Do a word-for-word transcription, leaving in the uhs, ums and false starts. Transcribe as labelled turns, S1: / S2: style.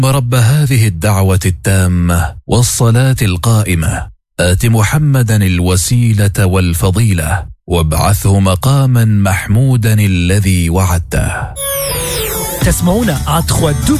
S1: رب هذه الدعوة التامة والصلاة القائمة آت محمدا الوسيلة والفضيلة وابعثه مقاما محمودا الذي وعدته.
S2: تسمعون على دبليو